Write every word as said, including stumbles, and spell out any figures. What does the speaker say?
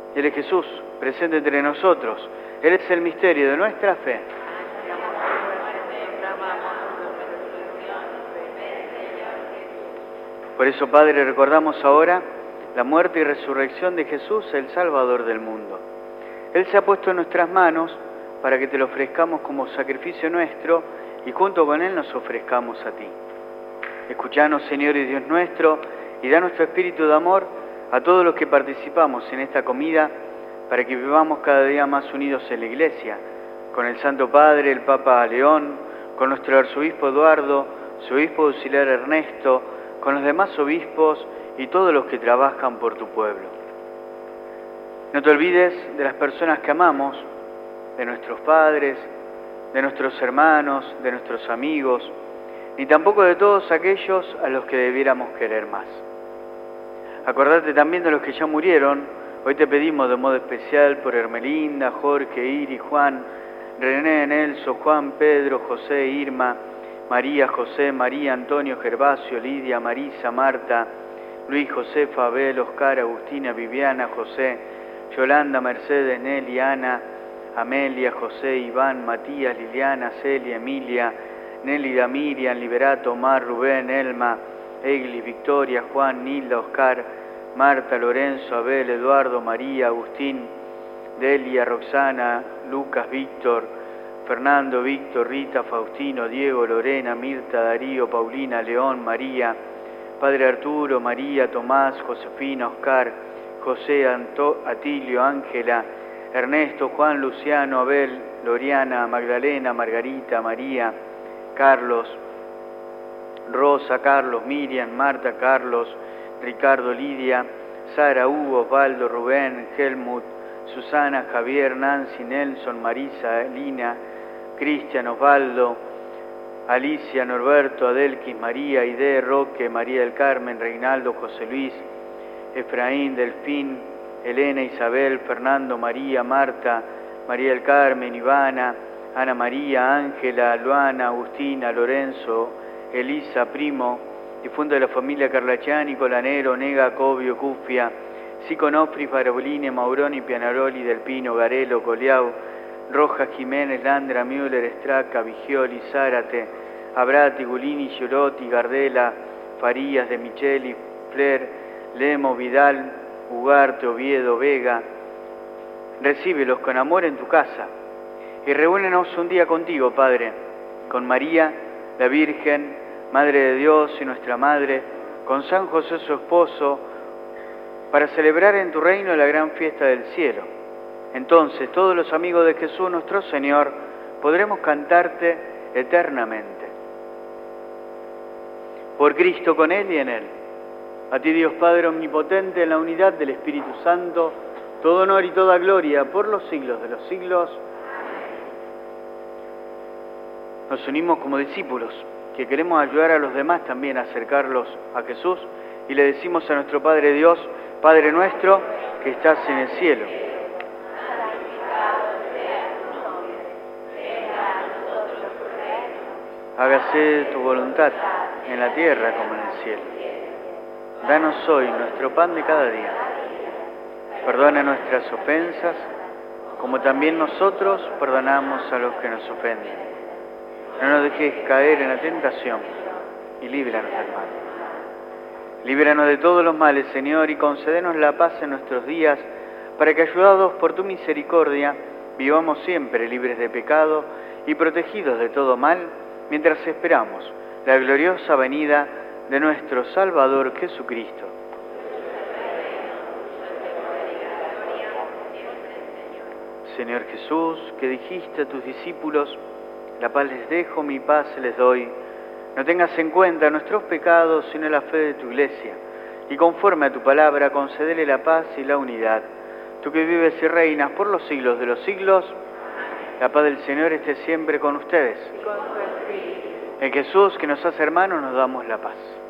Él es Jesús, presente entre nosotros. Él es el misterio de nuestra fe. Por eso, Padre, recordamos ahora la muerte y resurrección de Jesús, el Salvador del mundo. Él se ha puesto en nuestras manos para que te lo ofrezcamos como sacrificio nuestro y junto con Él nos ofrezcamos a ti. Escuchanos, Señor y Dios nuestro, y danos tu espíritu de amor a todos los que participamos en esta comida, para que vivamos cada día más unidos en la Iglesia, con el Santo Padre, el Papa León, con nuestro arzobispo Eduardo, su obispo auxiliar Ernesto, con los demás obispos y todos los que trabajan por tu pueblo. No te olvides de las personas que amamos, de nuestros padres, de nuestros hermanos, de nuestros amigos, ni tampoco de todos aquellos a los que debiéramos querer más. Acordate también de los que ya murieron. Hoy te pedimos de modo especial por Hermelinda, Jorge, Iri, Juan, René, Nelson, Juan, Pedro, José, Irma, María, José, María, Antonio, Gervasio, Lidia, Marisa, Marta, Luis, Josefa, Abel, Oscar, Agustina, Viviana, José, Yolanda, Mercedes, Nelly, Ana, Amelia, José, Iván, Matías, Liliana, Celia, Emilia, Nélida, Miriam, Liberato, Omar, Rubén, Elma, Eglis, Victoria, Juan, Nilda, Oscar, Marta, Lorenzo, Abel, Eduardo, María, Agustín, Delia, Roxana, Lucas, Víctor, Fernando, Víctor, Rita, Faustino, Diego, Lorena, Mirta, Darío, Paulina, León, María, Padre Arturo, María, Tomás, Josefina, Oscar, José, Anto, Atilio, Ángela, Ernesto, Juan, Luciano, Abel, Loriana, Magdalena, Margarita, María, Carlos, Rosa, Carlos, Miriam, Marta, Carlos, Ricardo, Lidia, Sara, Hugo, Osvaldo, Rubén, Helmut, Susana, Javier, Nancy, Nelson, Marisa, Lina, Cristian, Osvaldo, Alicia, Norberto, Adelquis, María, Aide, Roque, María del Carmen, Reinaldo, José Luis, Efraín, Delfín, Elena, Isabel, Fernando, María, Marta, María del Carmen, Ivana, Ana María, Ángela, Luana, Agustina, Lorenzo, Elisa, Primo, difunto de la familia Carlaciani, Colanero, Nega, Cobio, Cufia, Siconofri, Farabolini, Mauroni, Pianaroli, Del Pino, Garelo, Coliao, Rojas, Jiménez, Landra, Müller, Estraca, Vigioli, Zárate, Abrati, Gulini, Giolotti, Gardela, Farías, De Micheli, Fler, Lemo, Vidal, Ugarte, Oviedo, Vega. Recíbelos con amor en tu casa y reúnenos un día contigo, Padre, con María, la Virgen, Madre de Dios y nuestra Madre, con San José su esposo, para celebrar en tu reino la gran fiesta del cielo. Entonces todos los amigos de Jesús nuestro Señor podremos cantarte eternamente. Por Cristo, con Él y en Él. A ti, Dios Padre omnipotente, en la unidad del Espíritu Santo, todo honor y toda gloria por los siglos de los siglos. Nos unimos como discípulos, que queremos ayudar a los demás también a acercarlos a Jesús, y le decimos a nuestro Padre Dios: Padre nuestro que estás en el cielo. Hágase tu voluntad en la tierra como en el cielo. Danos hoy nuestro pan de cada día. Perdona nuestras ofensas, como también nosotros perdonamos a los que nos ofenden. No nos dejes caer en la tentación y líbranos del mal. Líbranos de todos los males, Señor, y concédenos la paz en nuestros días, para que, ayudados por tu misericordia, vivamos siempre libres de pecado y protegidos de todo mal, mientras esperamos la gloriosa venida de nuestro Salvador Jesucristo. Señor Jesús, que dijiste a tus discípulos: la paz les dejo, mi paz les doy. No tengas en cuenta nuestros pecados, sino la fe de tu Iglesia, y conforme a tu palabra, concédele la paz y la unidad. Tú que vives y reinas por los siglos de los siglos, la paz del Señor esté siempre con ustedes. En Jesús, que nos hace hermanos, nos damos la paz.